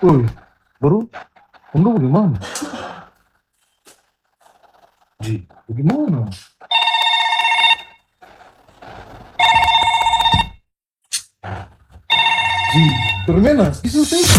Woi, baru Anda bagaimana? Ji, bagaimana? Ji, termena, isso tem